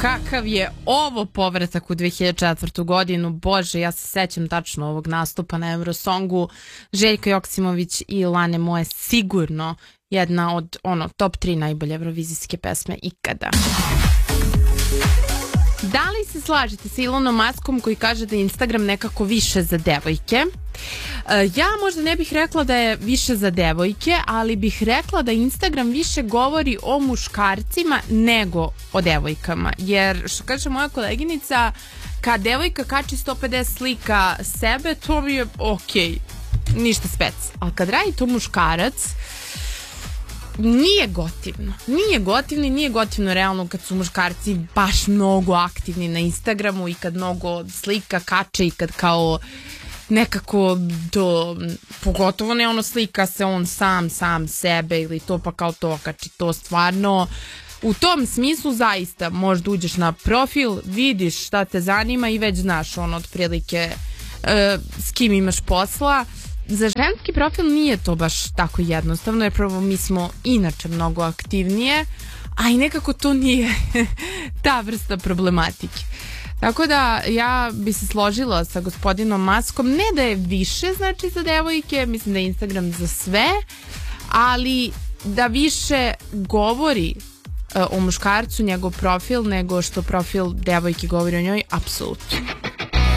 kakav je ovo povratak u 2004. godinu. Bože, ja se sećam tačno ovog nastupa na Eurosongu. Željko Joksimović i Lane Moje sigurno jedna od top 3 najbolje evrovizijske pesme ikada. Da li se slažete sa Elonom Muskom koji kaže da je Instagram nekako više za devojke? Ja možda ne bih rekla da je više za devojke, ali bih rekla da Instagram više govori o muškarcima nego o devojkama. Jer, što kaže moja koleginica, kad devojka kači 150 slika sebe, to mi je okej, ništa spec. Ali kad radi to muškarac, nije gotivno. Nije gotivno realno kad su muškarci baš mnogo aktivni na Instagramu i kad mnogo slika kače i kad kao nekako to, pogotovo ne slika se on sam sebe ili to pa kao to kači, to stvarno u tom smislu zaista možda uđeš na profil, vidiš šta te zanima i već znaš otprilike s kim imaš posla. Za ženski profil nije to baš tako jednostavno, jer prvo mi smo inače mnogo aktivnije, a i nekako to nije ta vrsta problematike. Tako da ja bi se složila sa gospodinom Muskom, ne da je više znači za devojke, mislim da je Instagram za sve, ali da više govori o muškarcu, njegov profil, nego što profil devojke govori o njoj, apsolutno.